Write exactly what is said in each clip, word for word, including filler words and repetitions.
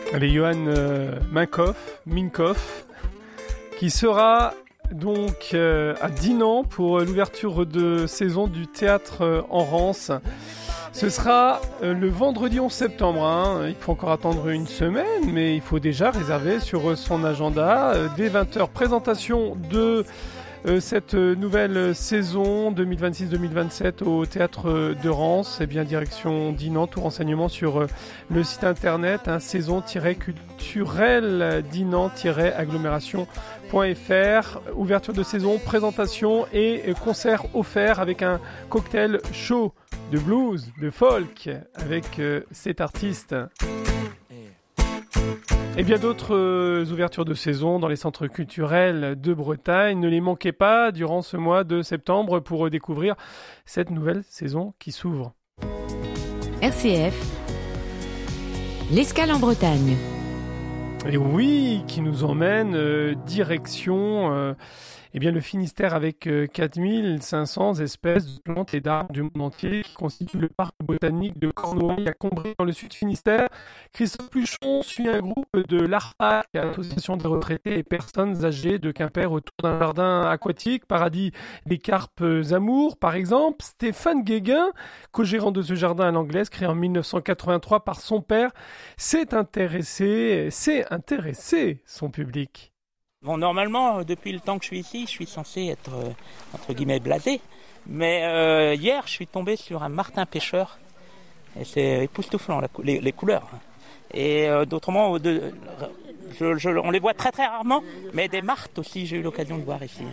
Allez, Johan euh, Minkoff, Minkoff, qui sera donc euh, à Dinan pour l'ouverture de saison du théâtre euh, en Rance. Ce sera euh, le vendredi onze septembre. Hein. Il faut encore attendre une semaine, mais il faut déjà réserver sur son agenda. Euh, dès vingt heures, présentation de euh, cette nouvelle saison deux mille vingt-six deux mille vingt-sept au théâtre de Rance. Et bien, direction Dinan, tout renseignement sur euh, le site internet hein, saison-culturelle dinan-agglomération point f r. Ouverture de saison, présentation et concert offert avec un cocktail chaud de blues, de folk avec euh, cet artiste. Et bien d'autres euh, ouvertures de saison dans les centres culturels de Bretagne. Ne les manquez pas durant ce mois de septembre pour découvrir cette nouvelle saison qui s'ouvre. R C F, l'escale en Bretagne. Et oui, qui nous emmène euh, direction euh, eh bien, le Finistère avec euh, quatre mille cinq cents espèces de plantes et d'arbres du monde entier qui constituent le parc botanique de Cornouailles à Combray dans le sud Finistère. Christophe Pluchon suit un groupe de l'A R P A C, Association des retraités et personnes âgées de Quimper autour d'un jardin aquatique, paradis des carpes amour par exemple. Stéphane Guéguin, co-gérant de ce jardin à l'anglaise, créé en mille neuf cent quatre-vingt-trois par son père, s'est intéressé, s'est intéressé son public. Bon, normalement, depuis le temps que je suis ici, je suis censé être, euh, entre guillemets, blasé. Mais euh, hier, je suis tombé sur un martin pêcheur. Et c'est époustouflant, la, les, les couleurs. Et euh, d'autrement, de, je, je, on les voit très très rarement. Mais des martes aussi, j'ai eu l'occasion de voir ici.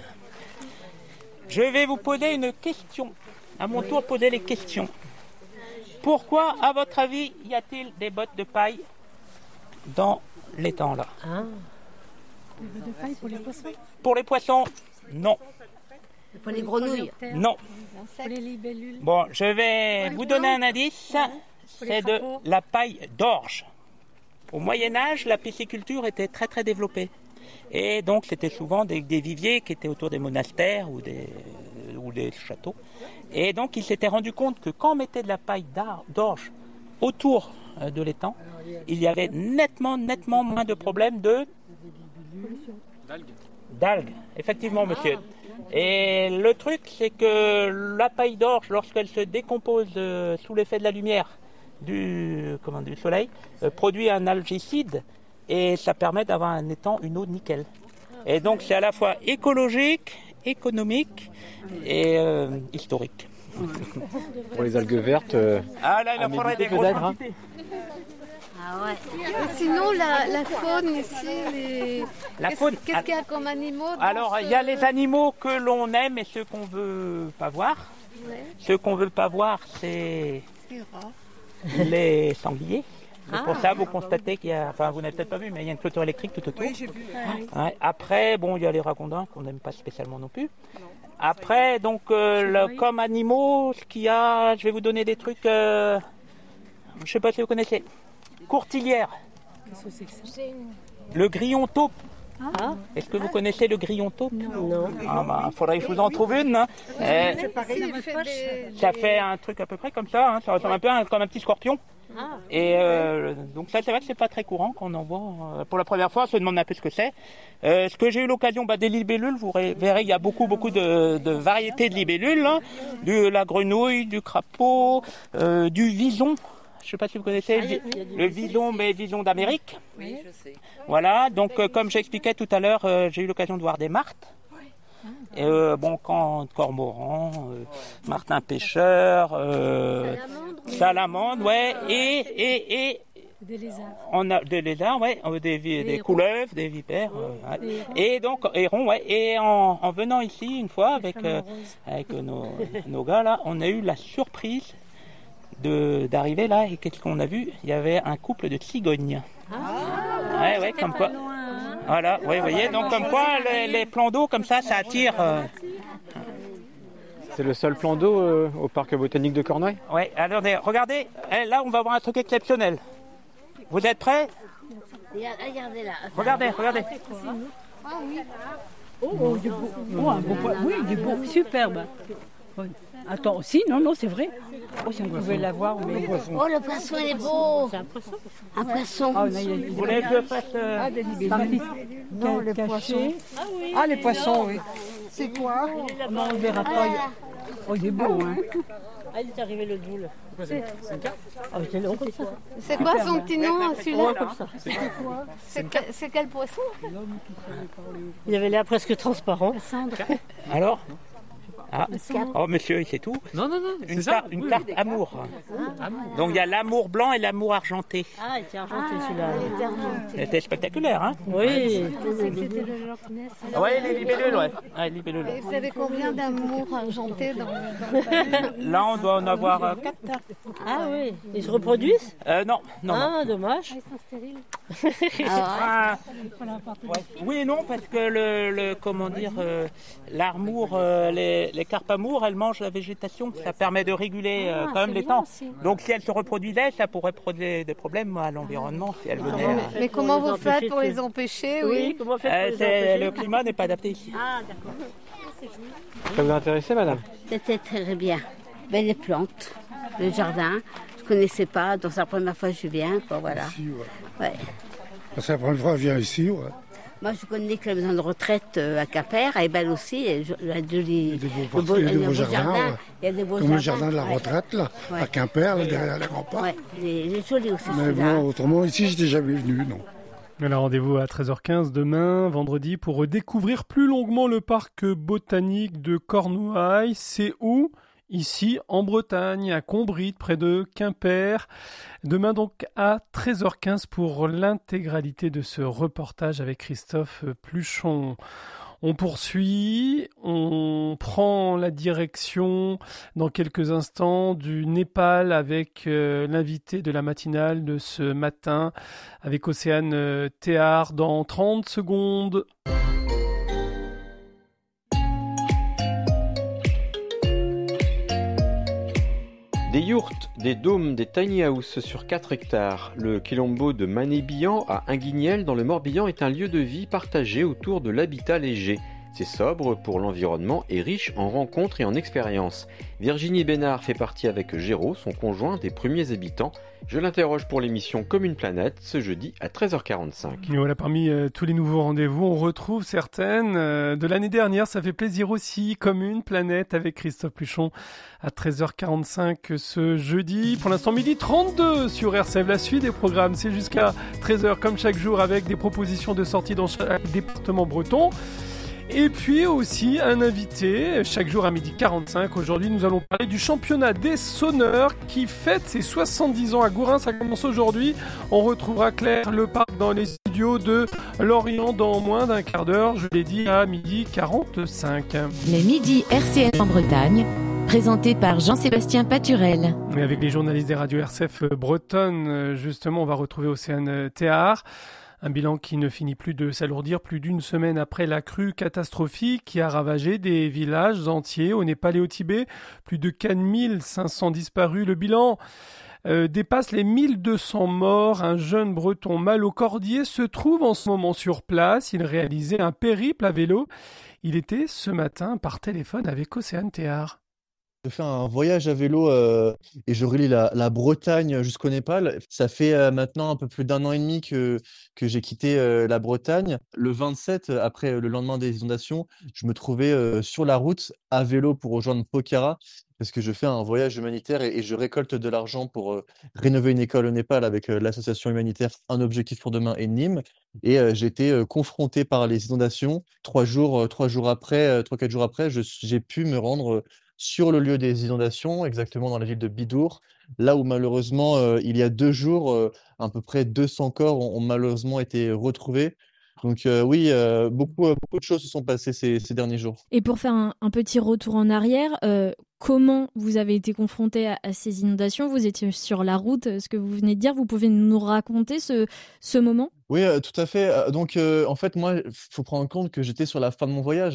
Je vais vous poser une question. À mon tour, poser les questions. Pourquoi, à votre avis, y a-t-il des bottes de paille dans l'étang là? Ah. Des bottes de paille pour les poissons? Pour les poissons, non. Pour les grenouilles? Non. Pour les libellules? Bon, je vais vous donner un indice. C'est de la paille d'orge. Au Moyen-Âge, la pisciculture était très très développée. Et donc, c'était souvent des, des viviers qui étaient autour des monastères ou des, ou des châteaux. Et donc, ils s'étaient rendus compte que quand on mettait de la paille d'orge autour de l'étang, il y avait nettement, nettement moins de problèmes de... D'algues. D'algues, effectivement, monsieur. Et le truc, c'est que la paille d'orge, lorsqu'elle se décompose euh, sous l'effet de la lumière du, comment, du soleil, euh, produit un algicide et ça permet d'avoir un étang, une eau nickel. Et donc, c'est à la fois écologique, économique et euh, historique. Pour les algues vertes, euh, ah là, il en faudrait des grosses quantités. Ah ouais. Et sinon, la, la faune ici, les... La qu'est-ce, faune. Qu'est-ce qu'il y a comme animaux? Alors, il ce... y a les animaux que l'on aime et ceux qu'on veut pas voir. Ouais. Ceux qu'on veut pas voir, c'est les sangliers. Ah. Pour ça, vous constatez qu'il y a, enfin, vous n'avez peut-être pas vu, mais il y a une clôture électrique tout autour. Oui, j'ai vu. Ouais. Après, bon, il y a les ragondins qu'on n'aime pas spécialement non plus. Non. Après, donc, euh, le, comme animaux, ce qu'il y a, je vais vous donner des trucs, euh, je ne sais pas si vous connaissez. Courtilière. Qu'est-ce que c'est que ça? Le grillon taupe. Ah. Est-ce que vous connaissez le grillon taupe? Non. Ah bah, faudrait que je vous en trouve une. Hein. Euh, ça fait un truc à peu près comme ça. Hein. Ça ressemble un peu à, comme un petit scorpion. Ah. Et euh, donc ça, c'est vrai que c'est pas très courant qu'on en voit. Euh, pour la première fois, on se demande un peu ce que c'est. Euh, ce que j'ai eu l'occasion, bah, des libellules, vous verrez, il y a beaucoup, beaucoup de, de variétés de libellules. Hein. De la grenouille, du crapaud, euh, du vison. Je ne sais pas si vous connaissez ah, le, le vison, mais vison d'Amérique. Oui, je sais. Voilà, donc euh, comme j'expliquais tout à l'heure, euh, j'ai eu l'occasion de voir des martes. Et, euh, bon, quand cormoran, euh, martin pêcheur, euh, salamandre, salamandre, ouais, et et et des lézards. On a des lézards, ouais, des, des, des couleuvres, des vipères, euh, ouais. Et donc hérons, ouais. Et en, en venant ici une fois avec euh, avec nos, nos gars là, on a eu la surprise de d'arriver là et qu'est-ce qu'on a vu? Il y avait un couple de cigognes. Ah, ouais, ouais, comme quoi. Loin, hein. Voilà, ouais, vous voyez, donc comme quoi les, les plans d'eau comme ça, ça attire. Euh... C'est le seul plan d'eau euh, au parc botanique de Cornouailles? Ouais, alors regardez, là on va voir un truc exceptionnel. Vous êtes prêts? Regardez là. Regardez, regardez. Ah oui. Oh, oh, du beau. Oh, un beau poids. Oui, du beau, superbe. Oui. Attends, si, non, non, c'est vrai. Oh, si on pouvait l'avoir, mais... Oh, le poisson, il est beau. C'est un poisson. Un poisson. Ah, non, il y a- Vous voulez que je fasse euh, Ah, des libellules. Non, les Cachées. poissons. Ah oui. Ah, les poissons, oui. C'est quoi? Non, on ne verra pas. Oh, il est beau, hein. Ah, il est arrivé le boule. C'est une carte. Ah, c'est long comme ça. C'est quoi son petit nom, celui-là? Comme ça. C'est que- c'est quel poisson? Il avait l'air presque transparent. Alors ah. Oh monsieur, c'est tout. Non, non, non, Une, c'est ça. carte, une Oui, carte oui. amour. Donc il y a l'amour blanc et l'amour argenté. Ah, il était argenté celui-là. Il était argenté. C'était spectaculaire, hein? Oui. Je pensais que c'était le Loch Ness. Ouais, les libellules, ouais. Ouais, les libellules. Et vous avez combien d'amour argenté dans, dans le panier? Là, on doit en avoir euh, quatre. Ah oui. Ils se reproduisent? Euh, non, non, non. Ah, dommage. Ils sont stériles. Ah, Ah, ouais. Oui et non, parce que le, le comment dire, euh, l'armour, euh, les, les carpes amour, elles mangent la végétation. Ça permet de réguler euh, Ah, quand même c'est les bien temps. aussi. Donc si elles se reproduisaient, ça pourrait produire des problèmes à l'environnement si elles venaient. Comment à- vous faites mais pour comment les vous empêcher faites pour de- les empêcher? Oui, Oui. comment faites Euh, pour les c'est- empêcher? le climat n'est pas adapté ici. Ah, d'accord. Ça vous a intéressé, madame? C'était très bien. Ben, les plantes, le jardin, je ne connaissais pas, donc c'est la première fois que je viens, quoi, voilà. Ici, ouais. Ouais. C'est la première fois que je viens ici, ouais. Moi, je connais que la maison de retraite euh, à Quimper, elle est belle aussi, elle elle a de Il y a des beaux parcours, il y a des beaux jardins, ouais. il y a des beaux Comme le jardins. jardin de la ouais. retraite, là, Ouais. à Quimper, là, derrière les remparts. Ouais, il est, il est joli aussi Mais celui-là. bon, autrement, ici, j'étais jamais venu, non. Alors, rendez-vous à treize heures quinze demain, vendredi, pour découvrir plus longuement le parc botanique de Cornouailles. C'est où? Ici, en Bretagne, à Combry, près de Quimper. Demain, donc, à treize heures quinze pour l'intégralité de ce reportage avec Christophe Pluchon. On poursuit, on prend la direction dans quelques instants du Népal avec euh, l'invité de la matinale de ce matin, avec Océane euh, Théard dans trente secondes. Des yourtes, des dômes, des tiny houses sur quatre hectares. Le Quilombo de Manébillan à Inguignel dans le Morbihan est un lieu de vie partagé autour de l'habitat léger. C'est sobre pour l'environnement et riche en rencontres et en expériences. Virginie Bénard fait partie avec Géraud, son conjoint, des premiers habitants. Je l'interroge pour l'émission Comme une planète, ce jeudi à treize heures quarante-cinq. Et voilà, parmi euh, tous les nouveaux rendez-vous, on retrouve certaines euh, de l'année dernière. Ça fait plaisir aussi, Comme une planète avec Christophe Pluchon à treize heures quarante-cinq ce jeudi. Pour l'instant, midi trente-deux sur R C F. La suite des programmes, c'est jusqu'à treize heures comme chaque jour avec des propositions de sortie dans chaque département breton. Et puis aussi un invité chaque jour à midi quarante-cinq. Aujourd'hui, nous allons parler du championnat des sonneurs qui fête ses soixante-dix ans à Gourin. Ça commence aujourd'hui. On retrouvera Claire Leparc dans les studios de Lorient dans moins d'un quart d'heure. Je l'ai dit à midi quarante-cinq. Les midis R C F en Bretagne, présenté par Jean-Sébastien Paturel. Et avec les journalistes des radios R C F bretonnes, justement, on va retrouver Océane Théard. Un bilan qui ne finit plus de s'alourdir plus d'une semaine après la crue catastrophique qui a ravagé des villages entiers au Népal et au Tibet. Plus de quatre mille cinq cents disparus. Le bilan euh, dépasse les mille deux cents morts. Un jeune breton mal au cordier se trouve en ce moment sur place. Il réalisait un périple à vélo. Il était ce matin par téléphone avec Océane Théard. Je fais un voyage à vélo euh, et je relie la, la Bretagne jusqu'au Népal. Ça fait euh, maintenant un peu plus d'un an et demi que, que j'ai quitté euh, la Bretagne. Le vingt-sept, après euh, le lendemain des inondations, je me trouvais euh, sur la route à vélo pour rejoindre Pokhara parce que je fais un voyage humanitaire et, et je récolte de l'argent pour euh, rénover une école au Népal avec euh, l'association humanitaire Un Objectif pour Demain et Nîmes. Et euh, j'ai été euh, confronté par les inondations. Trois jours, euh, trois jours après, euh, trois, quatre jours après, je- j'ai pu me rendre euh, sur le lieu des inondations, exactement dans la ville de Bidour, là où malheureusement, euh, il y a deux jours, euh, à peu près deux cents corps ont, ont malheureusement été retrouvés. Donc euh, oui, euh, beaucoup, euh, beaucoup de choses se sont passées ces, ces derniers jours. Et pour faire un, un petit retour en arrière, euh, comment vous avez été confronté à, à ces inondations? Vous étiez sur la route, ce que vous venez de dire. Vous pouvez nous raconter ce, ce moment? Oui, euh, tout à fait. Euh, Donc, euh, en fait, moi, il faut prendre en compte que j'étais sur la fin de mon voyage.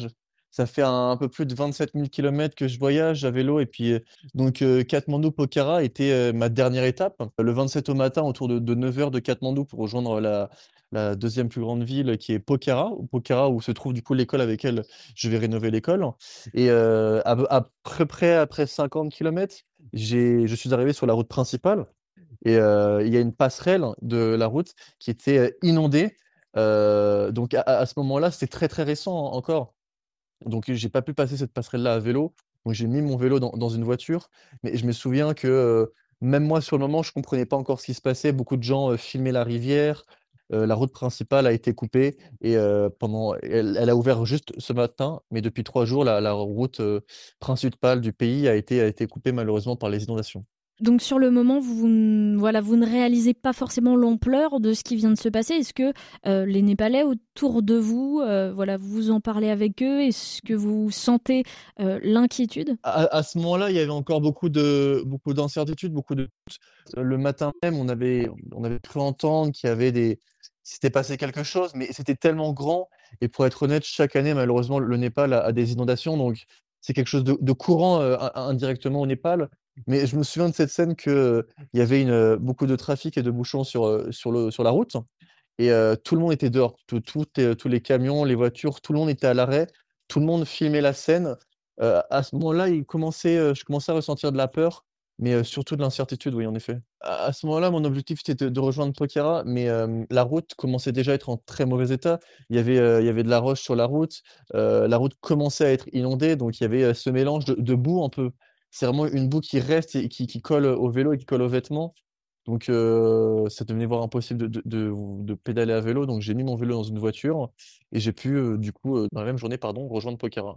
ça fait un, un peu plus de vingt-sept mille kilomètres que je voyage à vélo. Et puis, euh, donc, euh, Katmandou-Pokhara était euh, ma dernière étape. Le vingt-sept au matin, autour de, de neuf heures de Katmandou pour rejoindre la, la deuxième plus grande ville qui est Pokhara, ou Pokhara où se trouve du coup l'école avec laquelle je vais rénover l'école. Et euh, à, à peu près après cinquante kilomètres, j'ai, je suis arrivé sur la route principale. Et euh, il y a une passerelle de la route qui était euh, inondée. Euh, donc à, à ce moment-là, c'était très très récent en- encore. Donc j'ai pas pu passer cette passerelle-là à vélo. Donc j'ai mis mon vélo dans, dans une voiture. Mais je me souviens que euh, même moi sur le moment, je comprenais pas encore ce qui se passait. Beaucoup de gens euh, filmaient la rivière. Euh, la route principale a été coupée et euh, pendant, elle, elle a ouvert juste ce matin, mais depuis trois jours, la, la route euh, principale du pays a été, a été coupée malheureusement par les inondations. Donc sur le moment, vous, vous n- voilà, vous ne réalisez pas forcément l'ampleur de ce qui vient de se passer. Est-ce que euh, les Népalais autour de vous, euh, voilà, vous en parlez avec eux? Est-ce que vous sentez euh, l'inquiétude? À, à ce moment-là, il y avait encore beaucoup de, beaucoup d'incertitudes, beaucoup de doutes. Le matin même, on avait, on avait cru entendre qu'il y avait des, s'était passé quelque chose, mais c'était tellement grand. Et pour être honnête, chaque année, malheureusement, le Népal a, a des inondations, donc c'est quelque chose de, de courant euh, in- indirectement au Népal. Mais je me souviens de cette scène que euh, il y avait une, euh, beaucoup de trafic et de bouchons sur, euh, sur le, sur la route. Et euh, tout le monde était dehors. Tout, tout, euh, tous les camions, les voitures, tout le monde était à l'arrêt. Tout le monde filmait la scène. Euh, à ce moment-là, il commençait, euh, je commençais à ressentir de la peur, mais euh, surtout de l'incertitude, oui, en effet. À, à ce moment-là, mon objectif, c'était de, de rejoindre Pokhara, mais euh, la route commençait déjà à être en très mauvais état. Il y avait, euh, il y avait de la roche sur la route. Euh, la route commençait à être inondée, donc il y avait euh, ce mélange de, de boue un peu. C'est vraiment une boue qui reste et qui, qui colle au vélo et qui colle aux vêtements. Donc, euh, ça devenait voire impossible de, de, de- de pédaler à vélo. Donc, j'ai mis mon vélo dans une voiture et j'ai pu, euh, du coup, euh, dans la même journée, pardon, rejoindre Pokhara.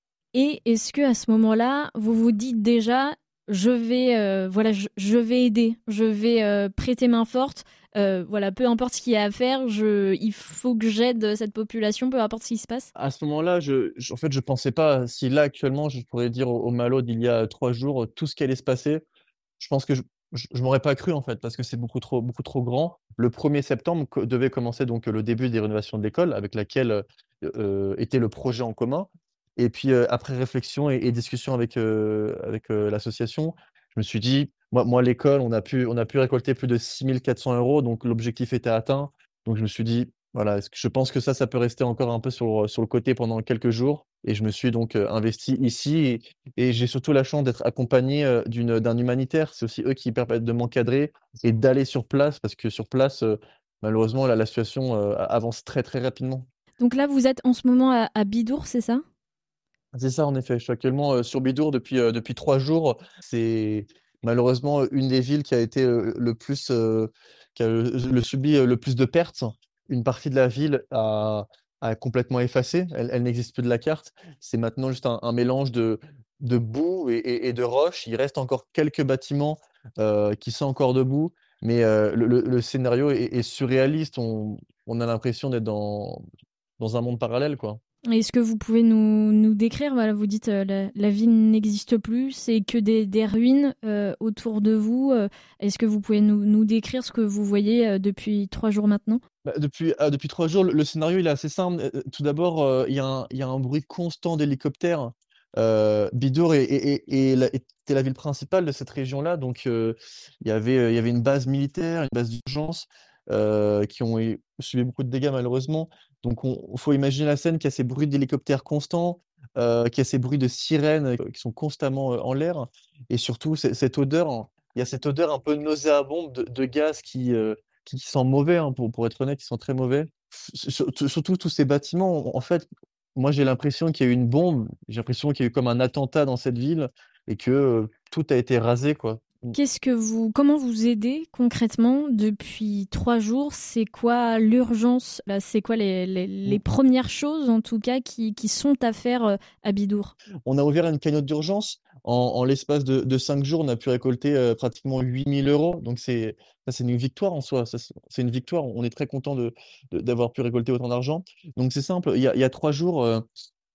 Et est-ce que à ce moment-là, vous vous dites déjà, je vais, euh, voilà, je, je vais aider, je vais euh, prêter main forte, euh, voilà, peu importe ce qu'il y a à faire, je, il faut que j'aide cette population, peu importe ce qui se passe? À ce moment-là, je, je- en fait, je pensais pas si là, actuellement, je pourrais dire au, au Malo d'il y a trois jours, euh, tout ce qui allait se passer. Je pense que je, je, je m'aurais pas cru, en fait, parce que c'est beaucoup trop, beaucoup trop grand. Le premier septembre co- devait commencer donc le début des rénovations de l'école, avec laquelle euh, euh, était le projet en commun. Et puis, euh, après réflexion et, et discussion avec, euh, avec euh, l'association, je me suis dit, moi, moi l'école, on a pu, on a pu récolter plus de six mille quatre cents euros, donc l'objectif était atteint. Donc, je me suis dit, voilà, est-ce que je pense que ça, ça peut rester encore un peu sur, sur le côté pendant quelques jours. Et je me suis donc euh, investi ici et, et j'ai surtout la chance d'être accompagné euh, d'une, d'un humanitaire. C'est aussi eux qui permettent de m'encadrer et d'aller sur place parce que sur place, euh, malheureusement, la, la situation euh, avance très très rapidement. Donc là, vous êtes en ce moment à, à Bidour, c'est ça? C'est ça, en effet. Je suis actuellement euh, sur Bidour depuis, euh, depuis trois jours. C'est malheureusement une des villes qui a été euh, le plus, euh, qui a le, le subi euh, le plus de pertes. Une partie de la ville a, a complètement effacé. Elle, elle n'existe plus de la carte. C'est maintenant juste un, un mélange de, de boue et, et- et de roches. Il reste encore quelques bâtiments euh, qui sont encore debout, mais euh, le, le- le scénario est, est surréaliste. On, on a l'impression d'être dans, dans un monde parallèle, quoi. Est-ce que vous pouvez nous, nous décrire, voilà, vous dites euh, la, la ville n'existe plus, c'est que des, des ruines euh, autour de vous. euh, Est-ce que vous pouvez nous, nous décrire ce que vous voyez euh, depuis trois jours maintenant? Bah, depuis, ah, depuis trois jours, le, le scénario il est assez simple. Euh, Tout d'abord, euh, il y a un, il y a un bruit constant d'hélicoptères. Euh, Bidour est, est- est- est la, était la ville principale de cette région-là, donc euh, il y avait, euh, il y avait une base militaire, une base d'urgence euh, qui ont eu- subi beaucoup de dégâts malheureusement. Donc il faut imaginer la scène qui a ces bruits d'hélicoptères constants, euh, qui a ces bruits de sirènes euh, qui sont constamment euh, en l'air, et surtout c'est- cette odeur, hein, il y a cette odeur un peu nauséabonde de, de gaz qui, euh, qui, qui sentent mauvais, hein, pour, pour être honnête, ils sont très mauvais. Sur- sur- Surtout tous ces bâtiments, en fait, moi j'ai l'impression qu'il y a eu une bombe, j'ai l'impression qu'il y a eu comme un attentat dans cette ville et que euh, tout a été rasé, quoi. Qu'est-ce que vous, comment vous aidez concrètement depuis trois jours? C'est quoi l'urgence? Là, c'est quoi les, les, les premières choses en tout cas qui, qui sont à faire euh, à Bidour? On a ouvert une cagnotte d'urgence. En, en l'espace de, de cinq jours, on a pu récolter euh, pratiquement huit mille euros. Donc, c'est ça, c'est une victoire en soi. Ça, C'est c'est une victoire. On est très content de, de- d'avoir pu récolter autant d'argent. Donc, c'est simple. Il y a, il y a trois jours, euh,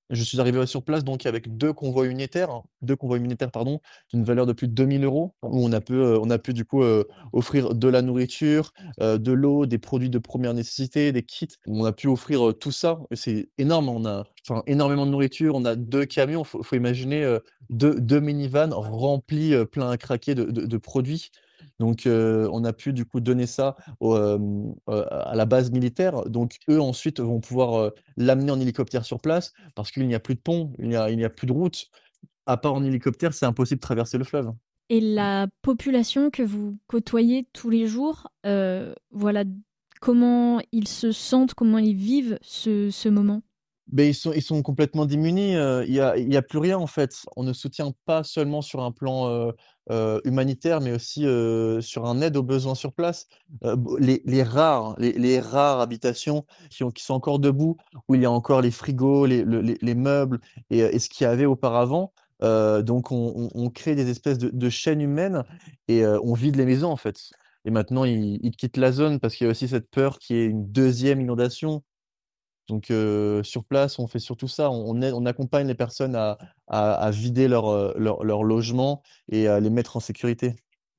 Je suis arrivé sur place donc avec deux convois unitaires, hein, deux convois unitaires pardon, d'une valeur de plus de deux mille euros, où on a pu, heu, on a pu du coup, heu, offrir de la nourriture, heu, de l'eau, des produits de première nécessité, des kits. On a pu offrir, heu, tout ça et c'est énorme. On a enfin énormément de nourriture, on a deux camions, faut faut imaginer, heu, deux deux minivans remplis, heu, plein à craquer de de de produits. Donc heu, on a pu du coup donner ça au, hem, heu, à la base militaire. Donc eux ensuite vont pouvoir, heu, l'amener en hélicoptère sur place parce qu'il n'y a plus de pont, il n'y a il n'y a plus de route. À part en hélicoptère, c'est impossible de traverser le fleuve. Et la population que vous côtoyez tous les jours, heu, voilà, comment ils se sentent, comment ils vivent ce ce moment? Beh, ils sont ils sont complètement démunis, heu, il y a il y a plus rien en fait. On ne soutient pas seulement sur un plan, heu heu, humanitaire, mais aussi, heu, sur un aide aux besoins sur place. Heu, b les les rares les les rares habitations qui ont qui sont encore debout, où il y a encore les frigos, les le les les meubles et heu et ce qu'il y avait auparavant, heu, donc on on on crée des espèces de de chaînes humaines et heu, on vide les maisons en fait. Et maintenant ils ils quittent la zone parce qu'il y a aussi cette peur qu'il y ait une deuxième inondation. Donc heu, sur place, on fait surtout ça, on on aide on accompagne les personnes à à à vider leur, heu, leur leur logement et à les mettre en sécurité.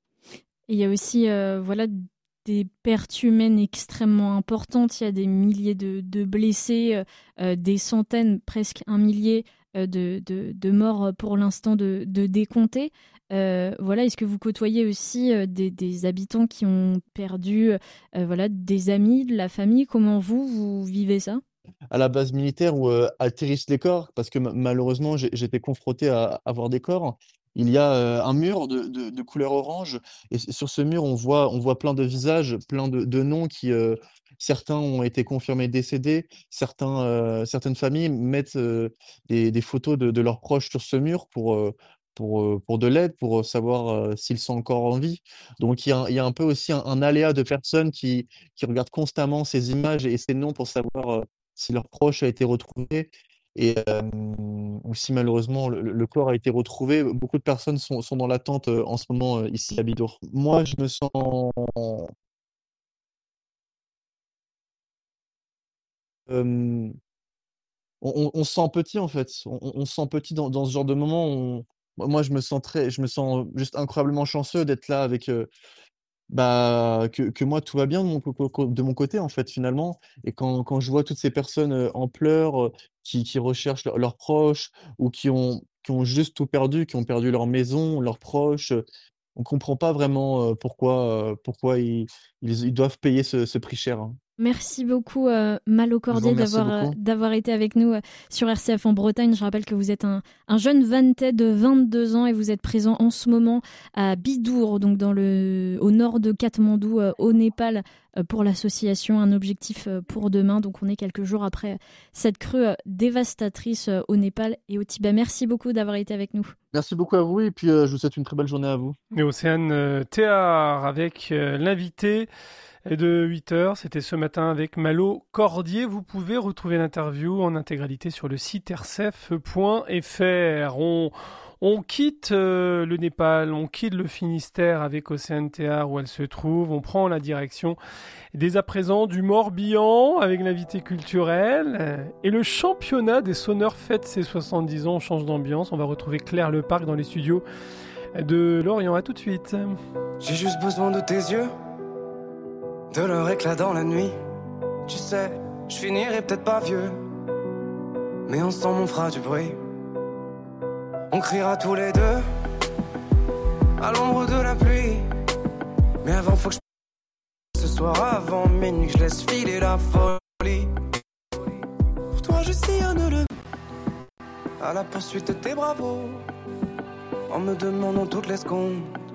Et il y a aussi, heu, voilà, des pertes humaines extrêmement importantes. Il y a des milliers de de blessés, heu heu, des centaines, presque un millier, heu, de de de morts, pour l'instant de de décomptés. Heu, voilà, est-ce que vous côtoyez aussi, heu, des des habitants qui ont perdu, heu, voilà, des amis, de la famille? Comment vous, vous vivez ça? À la base militaire où, heu, atterrissent les corps, parce que ma malheureusement, j'ai j'étais confronté à à voir des corps. Il y a, heu, un mur de de de couleur orange et s sur ce mur, on voit on voit plein de visages, plein de de noms qui, heu, certains ont été confirmés décédés, certains, heu, certaines familles mettent, heu, des des photos de de leurs proches sur ce mur pour, heu, pour, heu, pour de l'aide, pour, heu, savoir, heu, s'ils sont encore en vie. Donc il y a un il y a un peu aussi un un aléa de personnes qui qui regardent constamment ces images et ces noms pour savoir, heu, si leur proche a été retrouvé et hem, ou si malheureusement le le le corps a été retrouvé. Beaucoup de personnes sont sont dans l'attente, heu, en ce moment, heu, ici à Bidour. Moi, je me sens hem, on on on se sent petit, en fait. On on on se sent petit dans dans ce genre de moment. On moi moi, je me sens très je me sens juste incroyablement chanceux d'être là avec, heu, bah, que que moi tout va bien de mon co co co de mon côté, en fait, finalement et quand quand je vois toutes ces personnes, heu, en pleurs, heu, qui qui recherchent leurs leurs proches ou qui ont qui ont juste tout perdu, qui ont perdu leur maison, leurs proches, heu, on comprend pas vraiment, heu, pourquoi, heu, pourquoi ils ils ils doivent payer ce ce prix cher, hein. Merci beaucoup, heu, Malo Je vous Cordier remercie d'avoir, heu, beaucoup. d'avoir été avec nous, heu, sur R C F en Bretagne. Je rappelle que vous êtes un un jeune Vantais de vingt-deux ans et vous êtes présent en ce moment à Bidour, donc dans le au nord de Katmandou, heu, au Népal, heu, pour l'association Un objectif, heu, pour demain. Donc on est quelques jours après cette crue, heu, dévastatrice, heu, au Népal et au Tibet. Merci beaucoup d'avoir été avec nous. Merci beaucoup à vous et puis, heu, je vous souhaite une très belle journée à vous. Et Océane euh, Théard avec euh, l'invité de huit heures. C'était ce matin avec Malo Cordier. Vous pouvez retrouver l'interview en intégralité sur le site r c f point f r. On, on quitte euh, le Népal, on quitte le Finistère avec Océane Théard où elle se trouve. On prend la direction dès à présent du Morbihan avec l'invité culturel. Euh, et le championnat des sonneurs fête ses soixante-dix ans. On change d'ambiance. On va retrouver Claire Leparc dans les studios de Lorient. À tout de suite. J'ai juste besoin de tes yeux, de leur éclat dans la nuit. Tu sais, je finirai peut-être pas vieux, mais ensemble on fera du bruit. On criera tous les deux à l'ombre de la pluie. Mais avant faut que je ce soir avant minuit, je laisse filer la folie. Pour toi je sillonne le à la poursuite de tes bravos, en me demandant toutes les secondes